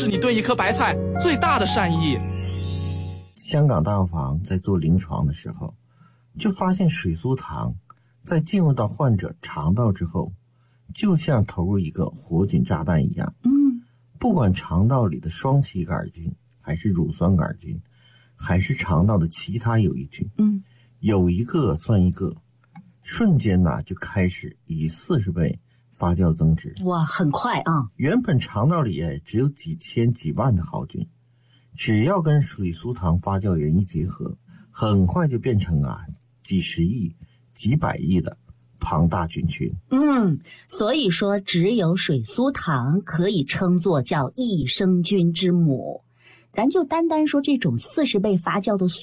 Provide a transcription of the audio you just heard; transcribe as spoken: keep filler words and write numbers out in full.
是你对一颗白菜最大的善意。 香港大药房在做临床的时候，就发现水苏糖在进入到患者肠道之后，就像投入一个活菌炸弹一样。 嗯， 不管肠道里的双歧杆菌，还是乳酸杆菌，还是肠道的其他有益菌， 嗯， 有一个算一个，瞬间呢就开始以四十倍发酵增值。 哇，很快啊！ 原本肠道里只有几千几万的好菌，只要跟水苏糖发酵原一结合，很快就变成啊几十亿、几百亿的庞大菌群。 嗯，所以说只有水苏糖可以称作叫益生菌之母。咱就单单说这种四十倍发酵的